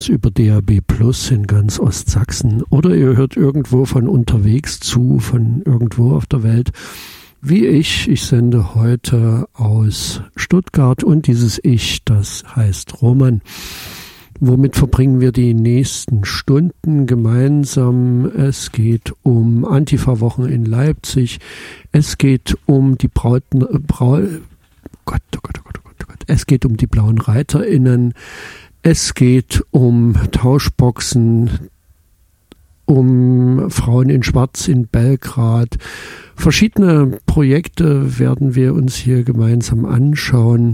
über DAB Plus in ganz Ostsachsen oder ihr hört irgendwo von unterwegs zu, von irgendwo auf der Welt, wie ich. Ich sende heute aus Stuttgart und dieses Ich, das heißt Roman. Womit verbringen wir die nächsten Stunden gemeinsam? Es geht um Antifa-Wochen in Leipzig. Es geht um die Es geht um die blauen ReiterInnen. Es geht um Tauschboxen, um Frauen in Schwarz in Belgrad. Verschiedene Projekte werden wir uns hier gemeinsam anschauen.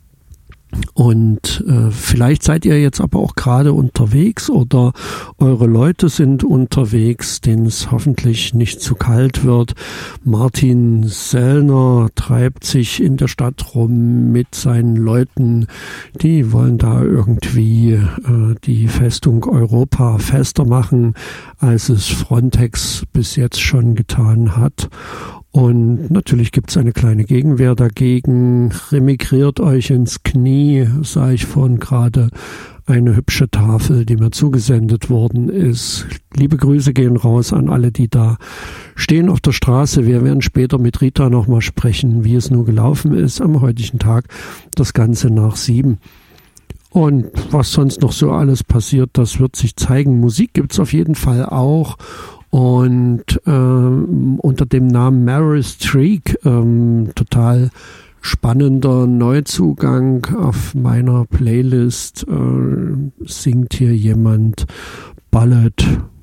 Und vielleicht seid ihr jetzt aber auch gerade unterwegs oder eure Leute sind unterwegs, denen es hoffentlich nicht zu kalt wird. Martin Sellner treibt sich in der Stadt rum mit seinen Leuten. Die wollen da irgendwie die Festung Europa fester machen, als es Frontex bis jetzt schon getan hat. Und natürlich gibt es eine kleine Gegenwehr dagegen. Remigriert euch ins Knie, sah ich vorhin gerade eine hübsche Tafel, die mir zugesendet worden ist. Liebe Grüße gehen raus an alle, die da stehen auf der Straße. Wir werden später mit Rita nochmal sprechen, wie es nur gelaufen ist am heutigen Tag. Das Ganze nach 7. Und was sonst noch so alles passiert, das wird sich zeigen. Musik gibt's auf jeden Fall auch. Und unter dem Namen Meryl Streak, total spannender Neuzugang auf meiner Playlist, singt hier jemand Ballad